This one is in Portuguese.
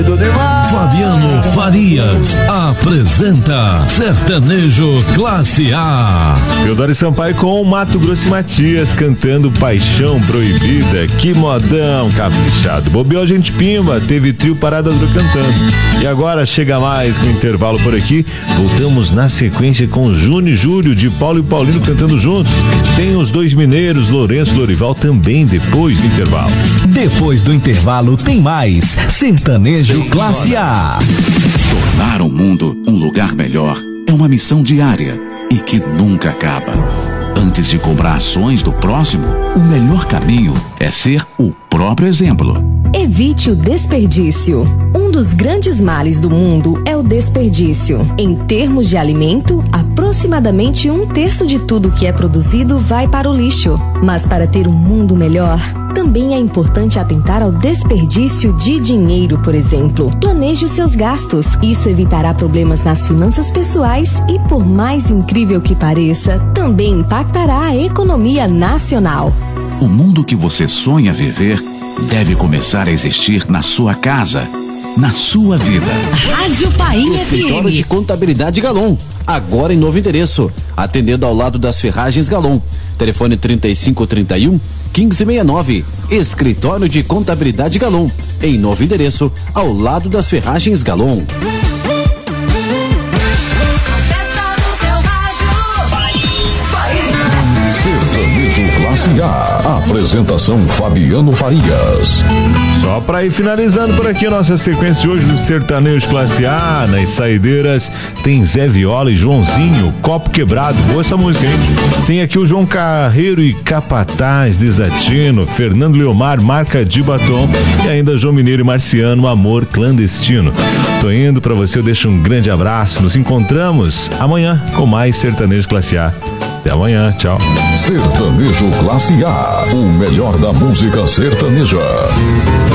Fabiano Farias apresenta Sertanejo Classe A. Teodoro Sampaio com Mato Grosso e Matias cantando Paixão Proibida. Que modão caprichado. Bobeou a gente pimba, teve trio Parada Dura cantando. E agora chega mais com intervalo por aqui. Voltamos na sequência com Júnior e Júlio de Paulo e Paulino cantando juntos. Tem os dois mineiros, Lourenço e Lorival também depois do intervalo. Depois do intervalo tem mais Sertanejo Classe A. Tornar o mundo um lugar melhor é uma missão diária e que nunca acaba. Antes de comprar ações do próximo, o melhor caminho é ser o próprio exemplo. Evite o desperdício. Um dos grandes males do mundo é o desperdício. Em termos de alimento, aproximadamente 1/3 de tudo que é produzido vai para o lixo. Mas para ter um mundo melhor, também é importante atentar ao desperdício de dinheiro, por exemplo. Planeje os seus gastos. Isso evitará problemas nas finanças pessoais e, por mais incrível que pareça, também impactará a economia nacional. O mundo que você sonha viver deve começar a existir na sua casa, na sua vida. Rádio Painha Escritório FM. de Contabilidade Galon, agora em novo endereço, atendendo ao lado das Ferragens Galon. Telefone 3531-1569. Escritório de Contabilidade Galon, em novo endereço, ao lado das Ferragens Galon. Sertanejo Classe A. Apresentação Fabiano Farias. Só pra ir finalizando por aqui a nossa sequência de hoje do Sertanejo Classe A. Nas saideiras tem Zé Viola e Joãozinho, Copo Quebrado. Boa essa música, hein? Tem aqui o João Carreiro e Capataz, Desatino, Fernando Leomar, Marca de Batom e ainda João Mineiro e Marciano, Amor Clandestino. Tô indo pra você, eu deixo um grande abraço. Nos encontramos amanhã com mais Sertanejo Classe A. Até amanhã, tchau. Sertanejo Classe A. O melhor da música sertaneja.